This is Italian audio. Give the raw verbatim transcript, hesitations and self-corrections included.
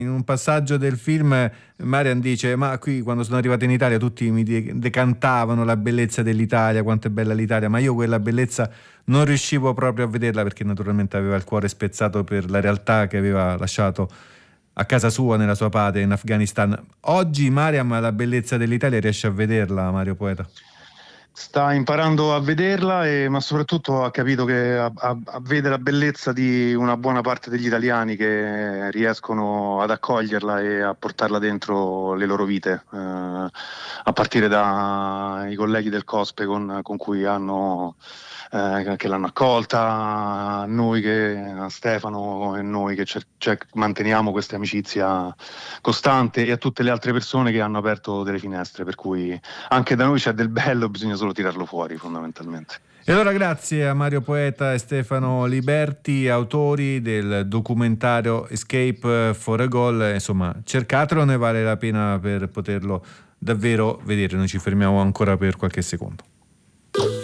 In un passaggio del film Marian dice: ma qui quando sono arrivato in Italia tutti mi de- decantavano la bellezza dell'Italia, quanto è bella l'Italia, ma io quella bellezza non riuscivo proprio a vederla, perché naturalmente aveva il cuore spezzato per la realtà che aveva lasciato a casa sua, nella sua patria, in Afghanistan. Oggi Mariam la bellezza dell'Italia riesce a vederla, Mario Poeta? Sta imparando a vederla, e, ma soprattutto ha capito che a, a- a vede la bellezza di una buona parte degli italiani che riescono ad accoglierla e a portarla dentro le loro vite, eh, a partire dai colleghi del COSPE con, con cui hanno, eh, che l'hanno accolta, a noi che, a Stefano e noi che cer- cer- manteniamo questa amicizia costante, e a tutte le altre persone che hanno aperto delle finestre, per cui anche da noi c'è del bello, bisogna solo tirarlo fuori fondamentalmente. E allora grazie a Mario Poeta e Stefano Liberti, autori del documentario Escape for a Goal. Insomma, cercatelo, ne vale la pena per poterlo davvero vedere. Noi ci fermiamo ancora per qualche secondo.